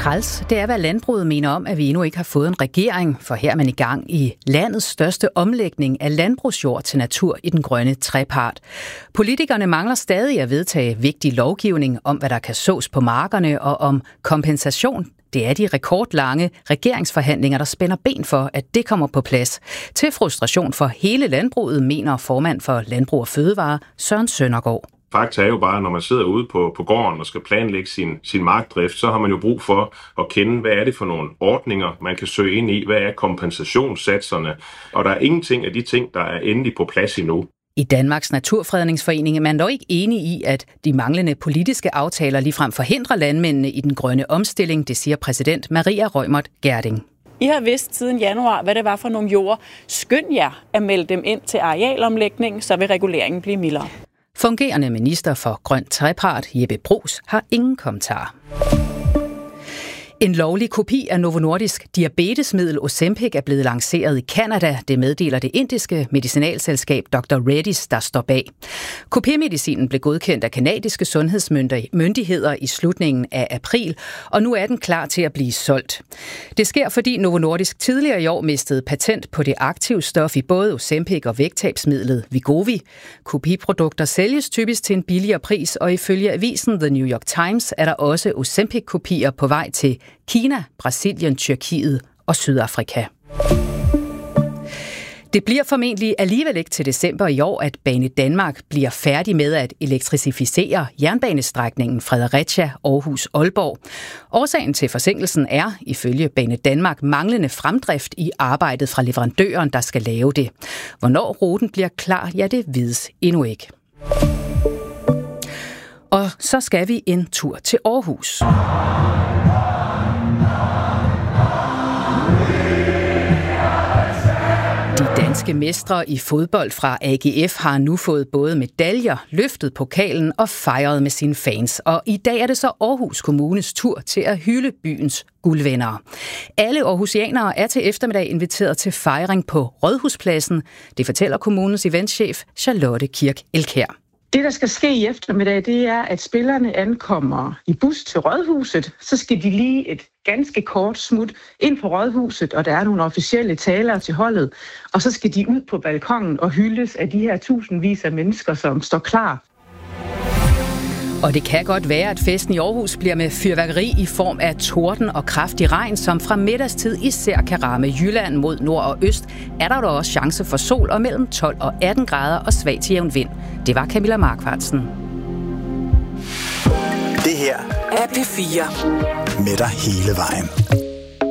træls, det er, hvad landbruget mener om, at vi endnu ikke har fået en regering, for her er man i gang i landets største omlægning af landbrugsjord til natur i den grønne trepart. Politikerne mangler stadig at vedtage vigtig lovgivning om, hvad der kan sås på markerne og om kompensation. Det er de rekordlange regeringsforhandlinger, der spænder ben for, at det kommer på plads. Til frustration for hele landbruget, mener formand for Landbrug og Fødevare, Søren Søndergaard. Fakta er jo bare, når man sidder ude på gården og skal planlægge sin markdrift, så har man jo brug for at kende, hvad er det for nogle ordninger, man kan søge ind i, hvad er kompensationssatserne, og der er ingenting af de ting, der er endelig på plads endnu. I Danmarks Naturfredningsforening er man dog ikke enig i, at de manglende politiske aftaler ligefrem forhindrer landmændene i den grønne omstilling, det siger præsident Maria Reumert Gjerding. I har vidst siden januar, hvad det var for nogle jorder. Skynd jer at melde dem ind til arealomlægning, så vil reguleringen blive mildere. Fungerende minister for Grøn Trepart, Jeppe Bruus, har ingen kommentar. En lovlig kopi af Novo Nordisk diabetesmiddel Ozempic er blevet lanceret i Canada. Det meddeler det indiske medicinalselskab Dr. Reddy's, der står bag. Kopimedicinen blev godkendt af kanadiske sundhedsmyndigheder i slutningen af april, og nu er den klar til at blive solgt. Det sker, fordi Novo Nordisk tidligere i år mistede patent på det aktive stof i både Ozempic og vægttabsmidlet Wegovy. Kopiprodukter sælges typisk til en billigere pris, og ifølge avisen The New York Times er der også Ozempic-kopier på vej til Kina, Brasilien, Tyrkiet og Sydafrika. Det bliver formentlig alligevel ikke til december i år, at Banedanmark bliver færdig med at elektrificere jernbanestrækningen Fredericia-Aarhus-Aalborg. Årsagen til forsinkelsen er, ifølge Banedanmark, manglende fremdrift i arbejdet fra leverandøren, der skal lave det. Hvornår ruten bliver klar, ja, det vides endnu ikke. Og så skal vi en tur til Aarhus. De danske mestre i fodbold fra AGF har nu fået både medaljer, løftet pokalen og fejret med sine fans. Og i dag er det så Aarhus Kommunes tur til at hylde byens guldvindere. Alle aarhusianere er til eftermiddag inviteret til fejring på Rådhuspladsen. Det fortæller kommunens eventchef Charlotte Kirk Elkjær. Det, der skal ske i eftermiddag, det er, at spillerne ankommer i bus til Rådhuset. Så skal de lige et ganske kort smut ind på Rådhuset, og der er nogle officielle talere til holdet. Og så skal de ud på balkongen og hyldes af de her tusindvis af mennesker, som står klar. Og det kan godt være, at festen i Aarhus bliver med fyrværkeri i form af torden og kraftig regn, som fra middagstid især kan ramme Jylland mod nord og øst. Er der dog også chance for sol og mellem 12 og 18 grader og svag til jævn vind. Det var Camilla Markvartsen. Det her er P4 med dig hele vejen.